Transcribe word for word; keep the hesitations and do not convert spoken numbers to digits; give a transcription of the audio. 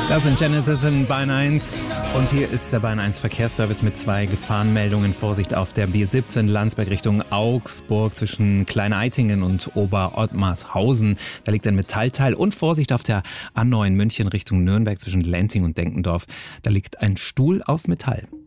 Das sind Genesis in Bayern eins und hier ist der Bayern eins Verkehrsservice mit zwei Gefahrenmeldungen. Vorsicht auf der B siebzehn Landsberg Richtung Augsburg zwischen Klein-Eitingen und Ober-Ottmarshausen. Da liegt ein Metallteil. Und Vorsicht auf der A neun München Richtung Nürnberg zwischen Lenting und Denkendorf. Da liegt ein Stuhl aus Metall.